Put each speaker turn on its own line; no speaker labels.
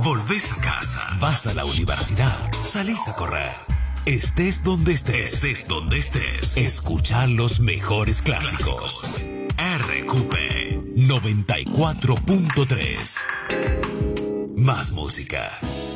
volvés a casa, vas a la universidad, salís a correr. Estés donde estés, escuchar los mejores clásicos. RQP 94.3. Más música.